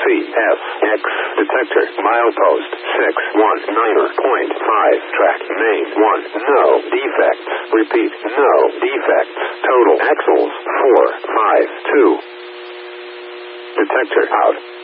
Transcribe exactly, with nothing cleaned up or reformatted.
F, X, detector, milepost, six one nine point five, track, main, one, no defects, repeat, no defects, total axles, four five two, detector out.